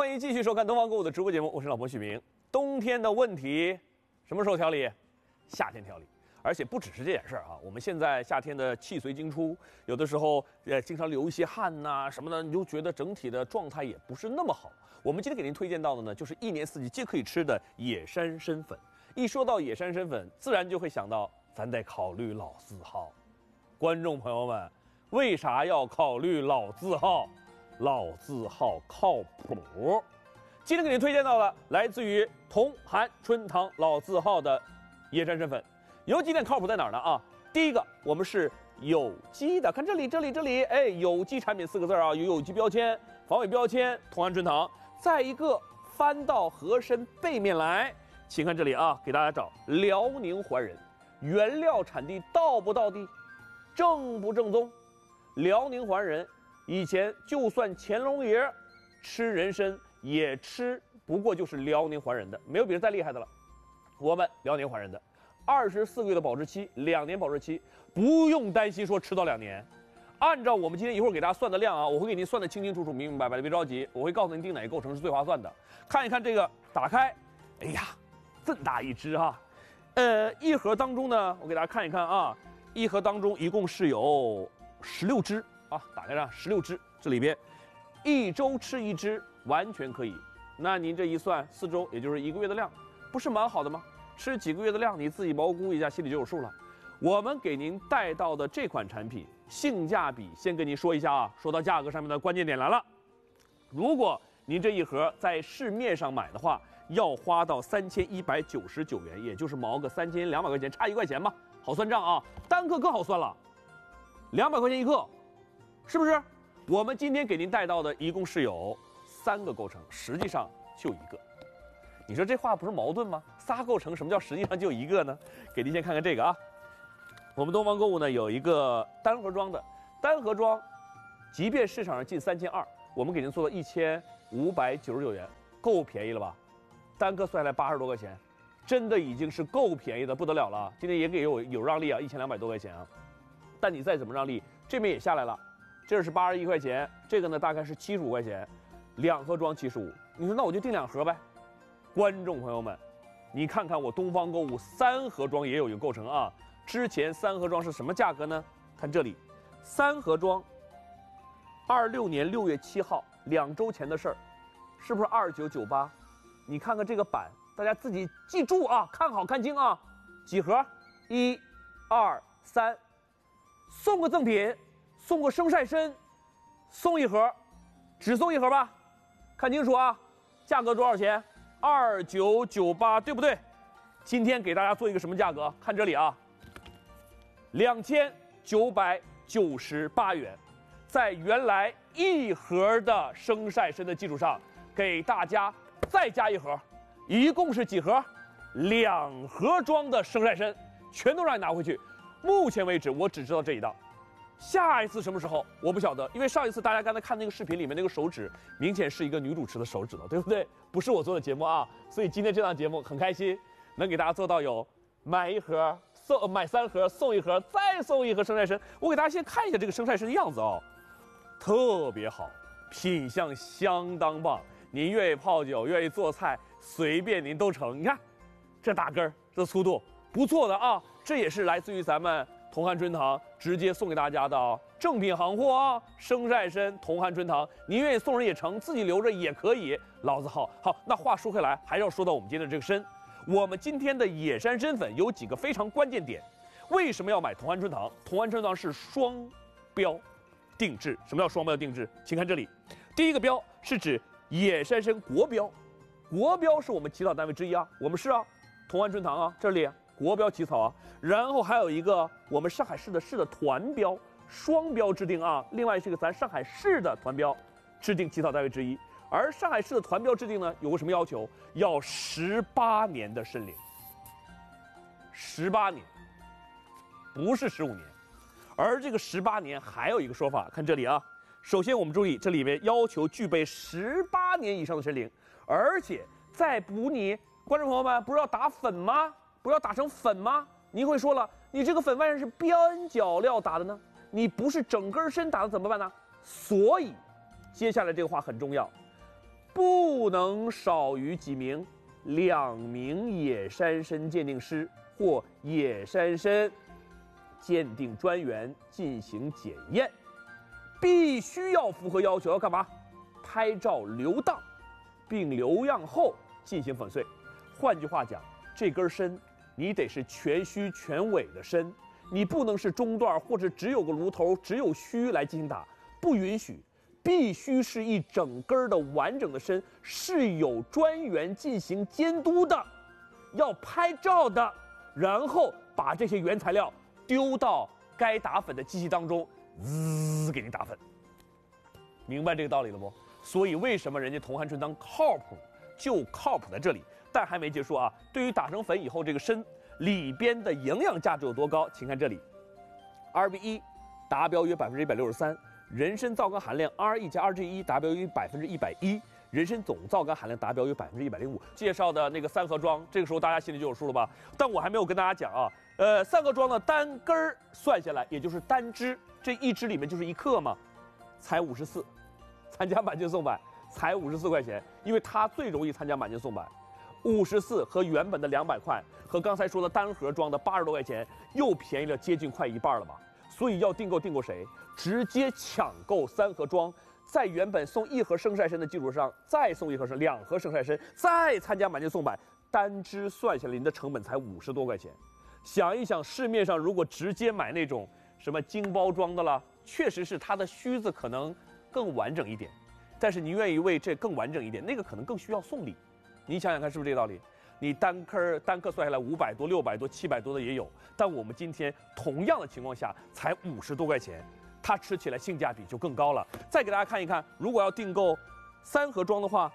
欢迎继续收看东方购物的直播节目，我是老婆许明。冬天的问题什么时候调理？夏天调理。而且不只是这件事儿啊，我们现在夏天的气随经出，有的时候经常流一些汗呐、什么的，你就觉得整体的状态也不是那么好。我们今天给您推荐到的呢，就是一年四季皆可以吃的野山参粉。一说到野山参粉，自然就会想到咱得考虑老字号。观众朋友们，为啥要考虑老字号？老字号靠谱。今天给您推荐到了来自于同韩春堂老字号的野山参粉。有几点靠谱在哪儿呢？啊，第一个，我们是有机的，看这里，哎，有机产品4个字啊，有有机标签、防伪标签，同韩春堂。再一个，翻到盒身背面来，请看这里啊，给大家找辽宁怀仁，原料产地到不到地，正不正宗？辽宁怀仁，以前就算乾隆爷吃人参也吃不过就是辽宁怀仁的，没有比这再厉害的了。我们辽宁怀仁的。24个月的保质期，2年保质期，不用担心说吃到2年。按照我们今天一会儿给大家算的量啊，我会给您算得清清楚楚、明明白白的，别着急，我会告诉您定哪个构成是最划算的。看一看这个，打开，哎呀，这么大一只哈，一盒当中呢，我给大家看一看啊，一盒当中一共是有16只啊，打开上16只，这里边1周吃1只完全可以。那您这一算4周，也就是1个月的量，不是蛮好的吗？吃几个月的量，你自己毛估一下，心里就有数了。我们给您带到的这款产品性价比，先跟您说一下啊。说到价格上面的关键点来了，如果您这一盒在市面上买的话，要花到3199元，也就是毛个3200块钱，差1块钱吧，好算账啊。单个更好算了，200块钱一个，是不是？我们今天给您带到的一共是有3个构成，实际上就1个。你说这话不是矛盾吗？3构成，什么叫实际上就1个呢？给您先看看这个啊，我们东方购物呢有一个单盒装的，单盒装，即便市场上近3200，我们给您做到1599元，够便宜了吧？单个算下来80多块钱，真的已经是够便宜的不得了了。今天也给有让利啊，1200多块钱啊。但你再怎么让利，这边也下来了，这是81块钱，这个呢大概是75块钱，2盒装75。你说那我就订2盒呗。观众朋友们，你看看我东方购物3盒装也有一个构成啊。之前3盒装是什么价格呢？看这里，3盒装，26年6月7号，2周前的事儿，是不是2998？你看看这个版，大家自己记住啊，看好看清啊。几盒？1、2、3，送个赠品，送个生晒参，送1盒，只送1盒吧？看清楚啊，价格多少钱？2998，对不对？今天给大家做一个什么价格？看这里啊，2998元，在原来1盒的生晒参的基础上，给大家再加1盒，一共是几盒？2盒装的生晒参，全都让你拿回去。目前为止，我只知道这一道。下一次什么时候我不晓得，因为上一次大家刚才看那个视频里面那个手指，明显是一个女主持的手指头，对不对？不是我做的节目啊，所以今天这档节目很开心，能给大家做到有买3盒送1盒，再送1盒生晒参。我给大家先看一下这个生晒参的样子哦，特别好，品相相当棒。您愿意泡酒，愿意做菜，随便您都成。你看这大根儿，这粗度不错的啊，这也是来自于咱们同韩春堂直接送给大家的正品行货啊，生晒参同韩春堂，您愿意送人也成，自己留着也可以，老字号。好，那话说回来，还是要说到我们今天的这个参。我们今天的野山参粉有几个非常关键点，为什么要买同韩春堂？同韩春堂是双标定制。什么叫双标定制？请看这里，第一个标是指野山参国标，国标是我们起草单位之一啊，我们是啊，同韩春堂啊，这里国标起草啊，然后还有一个我们上海市的团标，双标制定啊，另外是一个咱上海市的团标制定起草单位之一。而上海市的团标制定呢，有个什么要求？要18年的申龄，18年，不是15年。而这个18年还有一个说法，看这里啊。首先我们注意，这里面要求具备18年以上的申龄，而且再补你，观众朋友们，不是要打粉吗？不是要打成粉吗？您会说了，你这个粉外面是边角料打的呢，你不是整根参打的怎么办呢？所以接下来这个话很重要。 不能少于几名？2名野山参鉴定师或野山参鉴定专员进行检验，必须要符合要求，要干嘛？拍照留档，并留样后进行粉碎。换句话讲，这根参你得是全须全尾的参，你不能是中段或者只有个芦头、只有须来进行打，不允许。必须是一整根的完整的参，是有专员进行监督的，要拍照的，然后把这些原材料丢到该打粉的机器当中，滋给你打粉。明白这个道理了不？所以为什么人家同寒春汤靠谱，就靠谱在这里。但还没结束啊！对于打成粉以后，这个参里边的营养价值有多高？请看这里 ，RB1 达标约163%。人参皂苷含量 RE 加 RG1 达标于110%，人参总皂苷含量达标于105%。介绍的那个三合装，这个时候大家心里就有数了吧？但我还没有跟大家讲啊，三合装的单根儿算下来，也就是单支，这一支里面就是1克嘛，才54，参加满减送百才54块钱，因为它最容易参加满减送百。54和原本的200块，和刚才说的单盒装的80多块钱，又便宜了接近快一半了吧？所以要订购谁？直接抢购三盒装，在原本送1盒生晒参的基础上，再送1盒2盒生晒参，再参加满减送百，单支算下来您的成本才50多块钱。想一想，市面上如果直接买那种什么精包装的了，确实是它的须子可能更完整一点，但是你愿意为这更完整一点，那个可能更需要送礼。你想想看，是不是这个道理？你单克算下来500多、600多、700多的也有，但我们今天同样的情况下才50多块钱，它吃起来性价比就更高了。再给大家看一看，如果要订购3盒装的话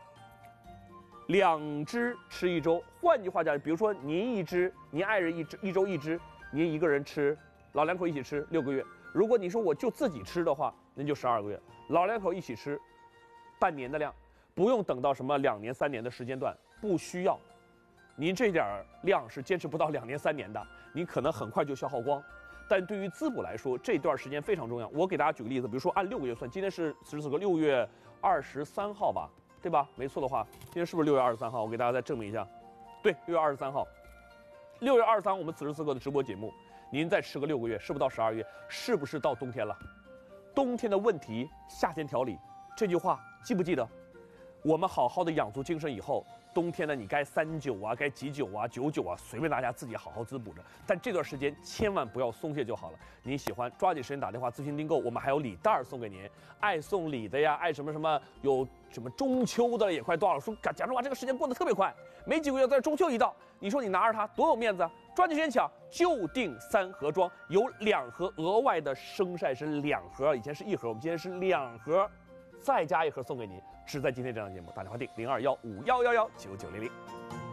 ，2支吃1周。换句话讲，比如说您1支，您爱人一周1支，您一个人吃，老两口一起吃6个月。如果你说我就自己吃的话，那就12个月，老两口一起吃，半年的量，不用等到什么2年3年的时间段，不需要。您这点量是坚持不到2年3年的，您可能很快就消耗光。但对于滋补来说，这段时间非常重要。我给大家举个例子，比如说按6个月算，今天是此时此刻6月23号吧，对吧？没错的话，今天是不是6月23号？我给大家再证明一下，对，6月23号。6月23我们此时此刻的直播节目，您再吃个6个月，是不是到12月？是不是到冬天了？冬天的问题，夏天调理，这句话记不记得？我们好好的养足精神以后，冬天呢，你该39啊，该几酒啊、99啊，随便大家自己好好滋补着。但这段时间千万不要松懈就好了。您喜欢，抓紧时间打电话咨询订购，我们还有礼袋送给您。爱送礼的呀，爱什么什么，有什么中秋的也快到了，说贾中华这个时间过得特别快，没几个月在中秋一到，你说你拿着它多有面子啊！抓紧时间抢，就订3盒装，有2盒额外的生晒参2盒，以前是1盒，我们今天是2盒。再加1盒送给您，只在今天这档节目，打电话订0215111990。